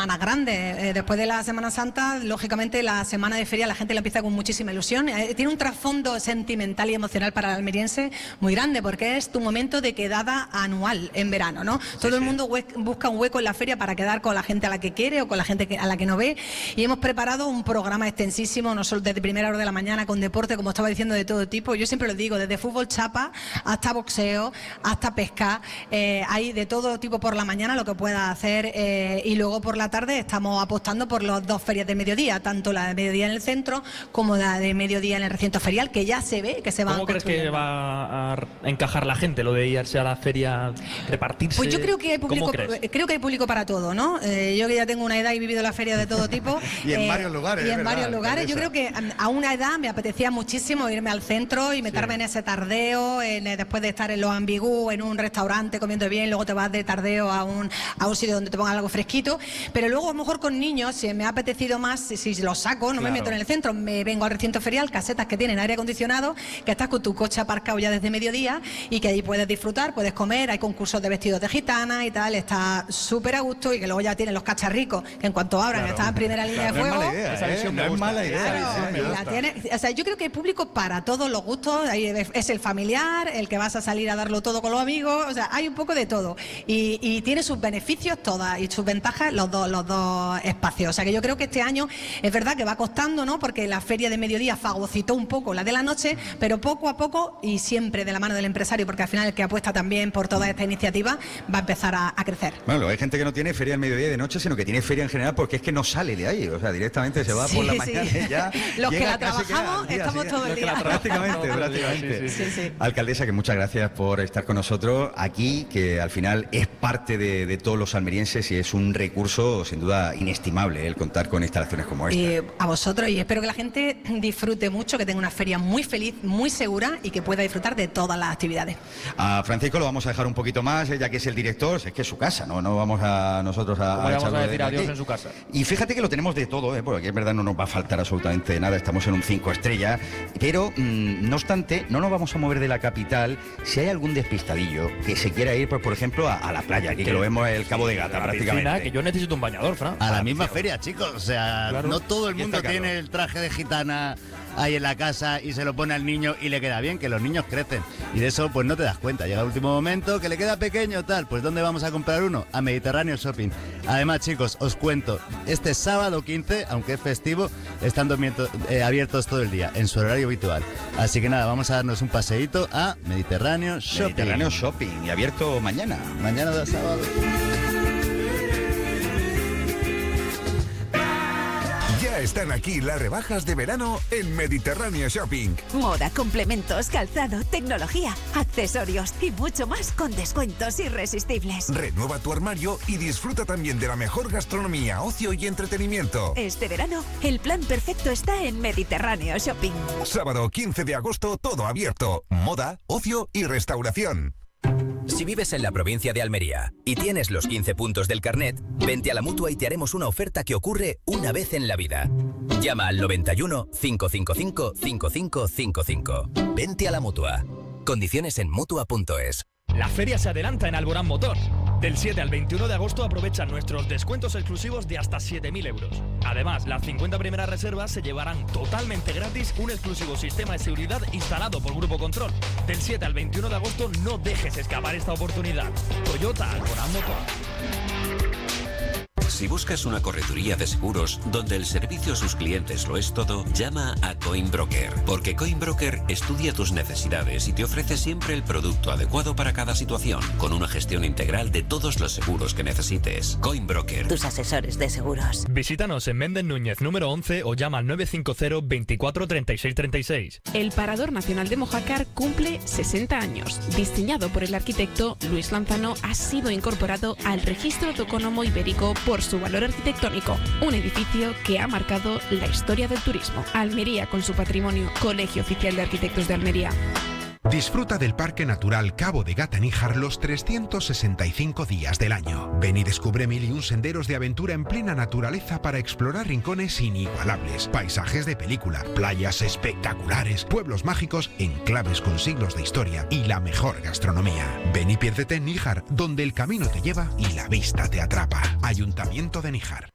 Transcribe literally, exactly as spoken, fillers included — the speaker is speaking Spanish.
semanas grandes. Eh, después de la Semana Santa, lógicamente la semana de feria la gente la empieza con muchísima ilusión. Eh, tiene un trasfondo sentimental y emocional para el almeriense muy grande, porque es tu momento de quedada anual en verano, ¿no? Sí, Todo sí. el mundo busca un hueco en la feria para quedar con la gente a la que quiere o con la gente que, a la que no ve, y hemos preparado un programa extensísimo, no solo desde primera hora de la mañana, con deporte, como estaba diciendo, de todo tipo. Yo siempre lo digo, desde fútbol chapa hasta boxeo, hasta pesca, eh, hay de todo tipo por la mañana lo que pueda hacer, eh, y luego por la tarde estamos apostando por las dos ferias de mediodía, tanto la de mediodía en el centro como la de mediodía en el recinto ferial, que ya se ve que se va a ¿Cómo crees que va a encajar la gente lo de irse a la feria, repartirse? Pues yo creo que hay público, creo que hay público para todo, ¿no? Eh, yo que ya tengo una edad y he vivido la feria de todo tipo. y en eh, varios lugares. Y en ¿verdad? varios lugares. Yo creo que a una edad me apetecía muchísimo irme al centro y meterme sí. en ese tardeo, en, después de estar en los ambigú, en un restaurante comiendo bien, luego te vas de tardeo a un, a un sitio donde te pongan algo fresquito. Pero luego a lo mejor con niños, si me ha apetecido más, si, si los saco, no claro. me meto en el centro, me vengo al recinto ferial, casetas que tienen aire acondicionado, que estás con tu coche aparcado ya desde mediodía y que ahí puedes disfrutar, puedes comer, hay concursos de vestidos de gitana y tal, está súper a gusto, y que luego ya tienen los cacharricos, que en cuanto abran claro. están en primera línea claro, de fuego. No es mala idea, Esa ¿eh? no es mala idea. Claro, sí, la tiene, o sea, yo creo que hay público para todos los gustos, ahí es el familiar, el que vas a salir a darlo todo con los amigos, o sea, hay un poco de todo. Y, y tiene sus beneficios todas y sus ventajas los dos, los dos espacios. O sea, que yo creo que este año es verdad que va costando, ¿no? Porque la feria de mediodía fagocitó un poco la de la noche, pero poco a poco y siempre de la mano del empresario, porque al final el que apuesta también por toda esta iniciativa va a empezar a, a crecer. Bueno, hay gente que no tiene feria en mediodía y de noche, sino que tiene feria en general porque es que no sale de ahí, o sea, directamente se va sí, por la sí. mañana y ya. Los que la trabajamos estamos día, todo el día. Prácticamente, prácticamente. Sí, sí. Sí, sí. Alcaldesa, que muchas gracias por estar con nosotros aquí, que al final es parte de, de todos los almerienses y es un recurso sin duda inestimable el contar con instalaciones como esta. Eh, a vosotros, y espero que la gente disfrute mucho, que tenga una feria muy feliz, muy segura y que pueda disfrutar de todas las actividades. A Francisco lo vamos a dejar un poquito más, ya que es el director, es que es su casa, no, no vamos a nosotros a, a, vamos a decir de adiós aquí. En su casa. Y fíjate que lo tenemos de todo, ¿eh? Porque aquí es verdad no nos va a faltar absolutamente nada, estamos en un cinco estrellas, pero mmm, no obstante, no nos vamos a mover de la capital. Si hay algún despistadillo que se quiera ir, pues por ejemplo, a, a la playa, aquí que lo vemos el Cabo de Gata, prácticamente. Piscina, que yo necesito un bañador, Fran. A la misma feria, chicos, o sea, claro. no todo el mundo tiene el traje de gitana ahí en la casa y se lo pone al niño y le queda bien, que los niños crecen y de eso pues no te das cuenta, llega el último momento que le queda pequeño tal, pues ¿dónde vamos a comprar uno? A Mediterráneo Shopping. Además, chicos, os cuento, este sábado quince, aunque es festivo, están dormiendo, eh, abiertos todo el día en su horario habitual, así que nada, vamos a darnos un paseíto a Mediterráneo Shopping. Mediterráneo Shopping, y abierto mañana mañana de sábado. Ya están aquí las rebajas de verano en Mediterráneo Shopping. Moda, complementos, calzado, tecnología, accesorios y mucho más con descuentos irresistibles. Renueva tu armario y disfruta también de la mejor gastronomía, ocio y entretenimiento. Este verano, el plan perfecto está en Mediterráneo Shopping. Sábado quince de agosto, todo abierto. Moda, ocio y restauración. Si vives en la provincia de Almería y tienes los quince puntos del carnet, vente a la Mutua y te haremos una oferta que ocurre una vez en la vida. Llama al noventa y uno, cinco cinco cinco, cinco cinco cinco cinco. Vente a la Mutua. Condiciones en Mutua punto es. La feria se adelanta en Alborán Motor. Del siete al veintiuno de agosto aprovecha nuestros descuentos exclusivos de hasta siete mil euros. Además, las cincuenta primeras reservas se llevarán totalmente gratis un exclusivo sistema de seguridad instalado por Grupo Control. Del siete al veintiuno de agosto no dejes escapar esta oportunidad. Toyota Alborán Motor. Si buscas una correduría de seguros donde el servicio a sus clientes lo es todo, llama a Coinbroker, porque Coinbroker estudia tus necesidades y te ofrece siempre el producto adecuado para cada situación, con una gestión integral de todos los seguros que necesites. Coinbroker. Tus asesores de seguros. Visítanos en Méndez Núñez número once o llama al nueve cinco cero, veinticuatro, treinta y seis, treinta y seis. El Parador Nacional de Mojácar cumple sesenta años. Diseñado por el arquitecto Luis Lanzano, ha sido incorporado al Registro Topónimo Ibérico por su valor arquitectónico, un edificio que ha marcado la historia del turismo. Almería con su patrimonio, Colegio Oficial de Arquitectos de Almería. Disfruta del Parque Natural Cabo de Gata-Níjar los trescientos sesenta y cinco días del año. Ven y descubre mil y un senderos de aventura en plena naturaleza para explorar rincones inigualables, paisajes de película, playas espectaculares, pueblos mágicos, enclaves con siglos de historia y la mejor gastronomía. Ven y piérdete en Níjar, donde el camino te lleva y la vista te atrapa. Ayuntamiento de Níjar.